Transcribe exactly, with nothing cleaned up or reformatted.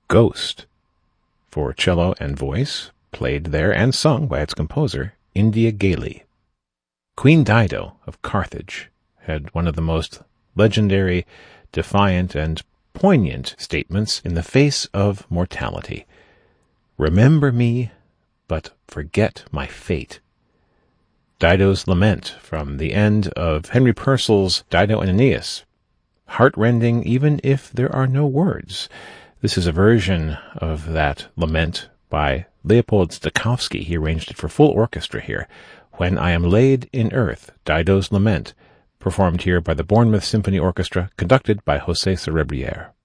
Ghost, for cello and voice, played there and sung by its composer, India Ghali. Queen Dido of Carthage had one of the most legendary, defiant, and poignant statements in the face of mortality. "Remember me, but forget my fate." Dido's lament from the end of Henry Purcell's Dido and Aeneas. Heartrending even if there are no words. This is a version of that lament by Leopold Stokowski. He arranged it for full orchestra here. When I Am Laid in Earth, Dido's Lament, performed here by the Bournemouth Symphony Orchestra, conducted by José Cerebriere.